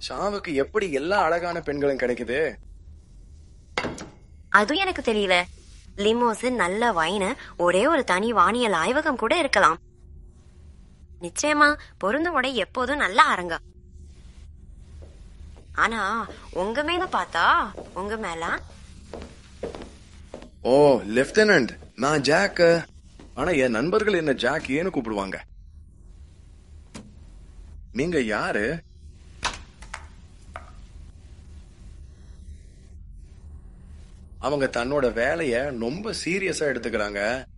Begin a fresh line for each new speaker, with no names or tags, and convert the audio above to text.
சாவுக்கு எப்படி எல்லா அழகான பெண்களும் கிடைக்குது?
அதுவும் எனக்கு தெரியல. லிமோசின், நல்ல வைன், ஒரே ஒரு தனி வானியல் ஆய்வகம் கூட இருக்கலாம். நிச்சயமா பொருந்தும் உடை எப்போதும் நல்ல அரங்கம். ஆனா உங்க மேல பார்த்தா, உங்க மேல
ஓ லெப்டினன்ட், நான் ஜாக். ஆனா என் நண்பர்கள் என்ன ஜாக் ஏன்னு கூப்பிடுவாங்க. நீங்க யாரு? அவங்க தன்னோட வேலைய ரொம்ப சீரியஸா எடுத்துக்கிறாங்க.